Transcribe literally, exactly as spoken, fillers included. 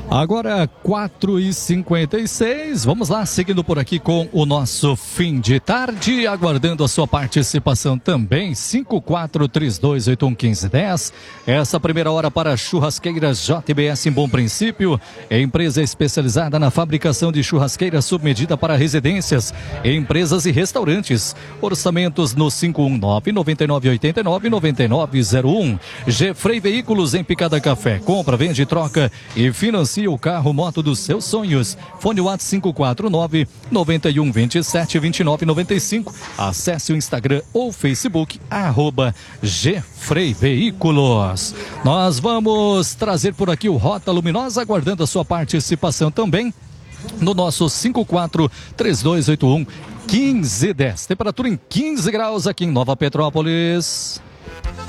Agora quatro e cinquenta e seis, vamos lá, seguindo por aqui com o nosso fim de tarde, aguardando a sua participação também, cinco quatro três dois oito um um cinco um zero. Essa primeira hora para Churrasqueiras J B S em Bom Princípio, empresa especializada na fabricação de churrasqueiras sob medida para residências, empresas e restaurantes. Orçamentos no cinco um nove, nove nove oito nove, nove nove zero um. Gefrei Veículos em Picada Café, compra, vende, troca e financia o carro moto dos seus sonhos. Fone WhatsApp cinco quatro nove, nove um dois sete, dois nove nove cinco. Acesse o Instagram ou Facebook, arroba Gefrei Veículos. Nós vamos trazer por aqui o Rota Luminosa, aguardando a sua participação também no nosso cinco quatro três dois oito um um cinco um zero. Temperatura em quinze graus aqui em Nova Petrópolis.